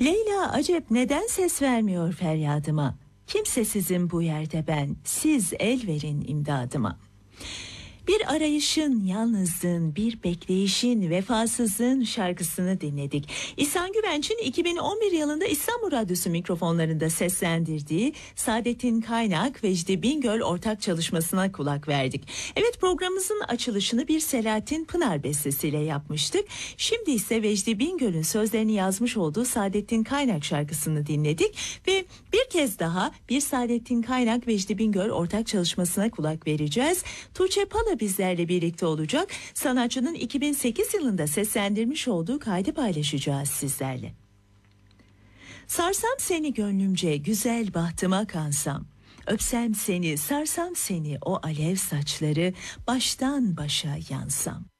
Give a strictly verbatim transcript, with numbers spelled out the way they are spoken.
Leyla acep neden ses vermiyor feryadıma? Kimsesizim bu yerde ben, siz el verin imdadıma. Bir arayışın, yalnızlığın, bir bekleyişin, vefasızlığın şarkısını dinledik. İhsan Güvenç'in iki bin on bir yılında İstanbul Radyosu mikrofonlarında seslendirdiği Saadettin Kaynak, Vecdi Bingöl ortak çalışmasına kulak verdik. Evet, programımızın açılışını bir Selahattin Pınar bestesiyle yapmıştık. Şimdi ise Vecdi Bingöl'ün sözlerini yazmış olduğu Saadettin Kaynak şarkısını dinledik ve bir kez daha bir Saadettin Kaynak, Vecdi Bingöl ortak çalışmasına kulak vereceğiz. Tuğçe Pala bizlerle birlikte olacak. Sanatçının iki bin sekiz yılında seslendirmiş olduğu kaydı paylaşacağız sizlerle. Sarsam seni gönlümce, güzel bahtıma kansam. Öpsem seni, sarsam seni, o alev saçları baştan başa yansam.